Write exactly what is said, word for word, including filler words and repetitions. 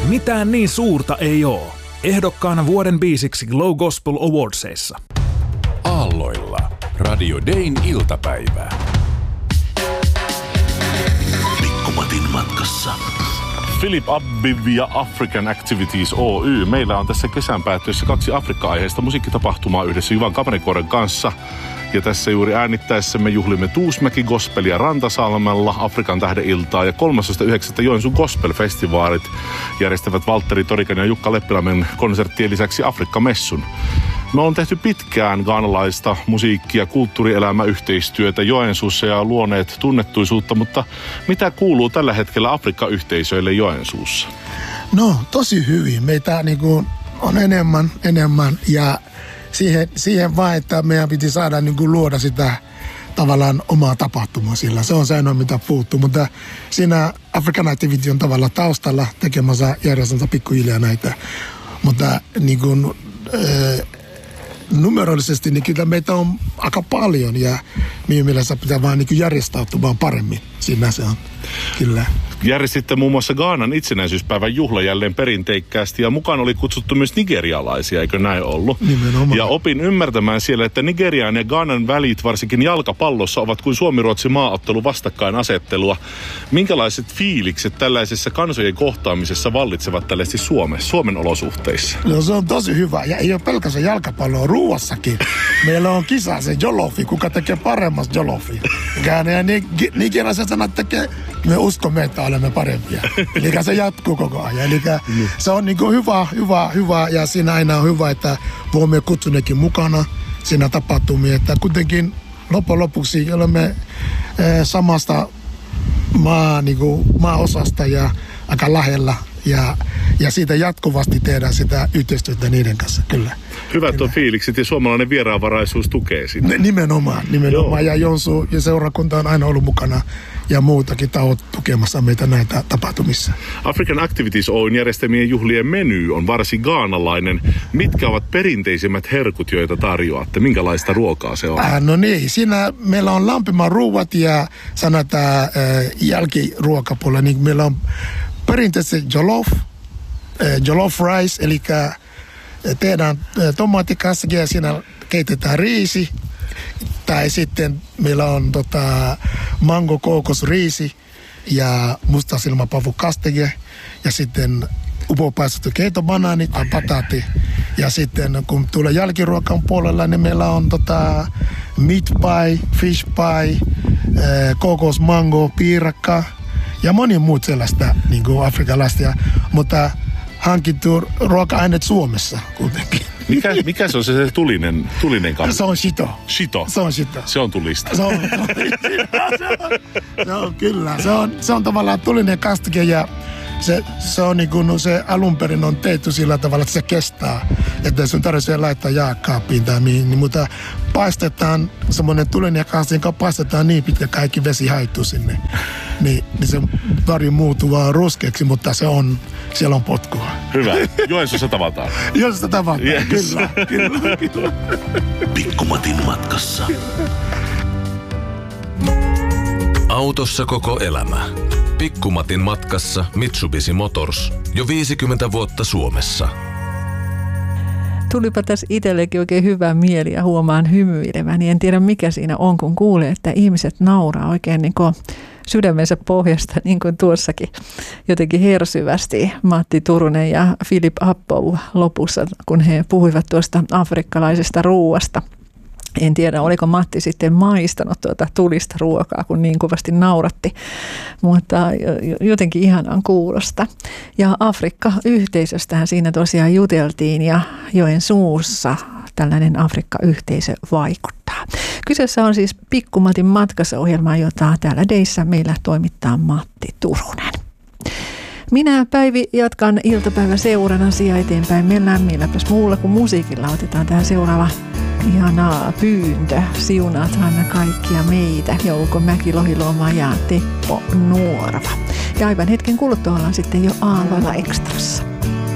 Mitään niin suurta ei oo. Ehdokkaana vuoden biisiksi Glow Gospel Awardsissa. Aalloilla. Radio Dayn iltapäivää. Pikkumatin matkassa. Philip Abbiv ja African Activities Oy. Meillä on tässä kesän päättyessä kaksi Afrikka-aiheista musiikkitapahtumaa yhdessä Juvan Kamarikoren kanssa. Ja tässä juuri äänittäessämme juhlimme Tuusmäki-gospelia Rantasalmella, Afrikan tähdeiltaa ja kolmastoista yhdeksättä Joensuun gospel-festivaalit järjestävät Valtteri Torikan ja Jukka Leppilämen konserttien lisäksi Afrikka-messun. Me on tehty pitkään ghanalaista musiikkia, kulttuurielämäyhteistyötä Joensuussa ja luoneet tunnettuisuutta, mutta mitä kuuluu tällä hetkellä Afrikka-yhteisöille Joensuussa? No, tosi hyvin. Meitä niin kuin on enemmän, enemmän ja siihen, siihen vaan, että meidän piti saada niin kuin luoda sitä tavallaan omaa tapahtumaa sillä. Se on se ainoa, mitä puuttuu, mutta siinä African Activity on tavallaan taustalla tekemässä järjestönsä pikkuhiljaa näitä, mutta niin kuin äh, numerollisesti niin kyllä meitä on aika paljon ja minun mielestä pitää vaan niin järjestäytymään paremmin. Siinä se on kyllä. Järjestitte muun muassa Ghanan itsenäisyyspäivän juhla jälleen perinteikkäästi ja mukaan oli kutsuttu myös nigerialaisia, eikö näin ollut? Nimenomaan. Ja opin ymmärtämään siellä, että Nigerian ja Ghanan välit varsinkin jalkapallossa ovat kuin Suomi-Ruotsi maaottelu vastakkainasettelua. Minkälaiset fiilikset tällaisessa kansojen kohtaamisessa vallitsevat tällaisesti Suomessa, Suomen olosuhteissa? No se on tosi hyvä ja ei ole pelkästään jalkapalloa, ruuassakin. Meillä on kisa se jolofi, kuka tekee paremmas jolofi. Ja nigerialaiset sanat tekee, me uskomme, että olemme parempia. Eli se jatkuu koko ajan. Eli se on niin kuin hyvä, hyvä, hyvä ja siinä aina on hyvä, että voimme kutsunekin mukana siinä tapahtumia. Että kuitenkin loppujen lopuksi olemme eh, samasta maa, niin kuin, maa-osasta ja aika lähellä. Ja, ja siitä jatkuvasti tehdään sitä yhteistyötä niiden kanssa, kyllä. Hyvät on fiilikset ja suomalainen vieraanvaraisuus tukee sitä. Nimenomaan, nimenomaan. Joo. Ja Jonsu ja seurakunta on aina ollut mukana ja muutakin tahot tukemassa meitä näitä tapahtumissa. African Activities Oyn järjestämien juhlien meny on varsin ghanalainen. Mitkä ovat perinteisimmät herkut, joita tarjoatte? Minkälaista ruokaa se on? Äh, no niin, siinä meillä on lämpimät ruuat ja sanotaan äh, jälkiruokapuolella, niin meillä on perinteisesti jollof, äh, jollof rice, eli tehdään tomaattikassakin ja siinä keitetään riisi. Tai sitten meillä on tota, mango kookosriisi ja mustasilmapavu kastike. Ja sitten upopaistettu keitobanaani tai pataatti. Ja sitten kun tulee jälkiruokan puolella, niin meillä on tota, meat pie, fish pie, kookosmango, piirakka ja moni muut sellaista niin kuin afrikalaista. Mutta hankittu ruoka-aineet Suomessa kuitenkin. Mikä, mikä se on se, se tulinen, tulinen kasvi? Se on shito. Shito? Se on shito. Se on tulista. Se on, se on, se on kyllä. Se on, se on tavallaan tulinen kastike ja se, se on niin kuin se alun perin on tehty sillä tavalla, että se kestää. Että sun tarvitsee laittaa jääkaappiin tai mihin. Niin, mutta paistetaan semmoinen tulinen kastike, joka paistetaan niin pitkä kaikki vesi haittuu sinne. Niin, niin se pari muuttuu vaan ruskeaksi, mutta se on, siellä on potkua. Hyvä. Joensuussa tavataan. Joensuussa tavataan, yes. Kyllä, kyllä, kyllä. Pikkumatin matkassa. Autossa koko elämä. Pikkumatin matkassa Mitsubishi Motors. Jo viisikymmentä vuotta Suomessa. Tulipa tässä itsellekin oikein hyvä mieli ja huomaan hymyileväni. En tiedä mikä siinä on, kun kuulee, että ihmiset nauraa oikein niin kuin sydämensä pohjasta, niin kuin tuossakin jotenkin hersyvästi Matti Turunen ja Philip Abbiv lopussa, kun he puhuivat tuosta afrikkalaisesta ruuasta. En tiedä, oliko Matti sitten maistanut tuota tulista ruokaa, kun niin kovasti nauratti, mutta jotenkin ihanan kuulosta. Ja Afrikka-yhteisöstähän siinä tosiaan juteltiin ja Joensuussa tällainen Afrikka-yhteisö vaikuttaa. Kyseessä on siis Pikkumatin matkassa -ohjelma, jota täällä Dayssä meillä toimittaa Matti Turunen. Minä Päivi jatkan iltapäivän seuranasi ja eteenpäin mennään milläpäs muulla kuin musiikilla. Otetaan tähän seuraava ihana pyyntö. Siunaathan kaikkia meitä. Jouko Mäki-Lohiluoma ja Teppo Nuorava. Ja aivan hetken kuluttua ollaan sitten jo Aalloilla Ekstrassa.